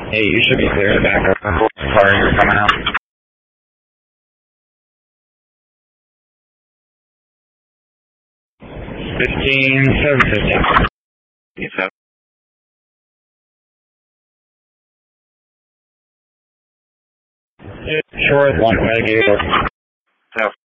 Hey, you should be clear to back up. Car, you're coming out. 15, 750. Yes, Short, one, Renegade.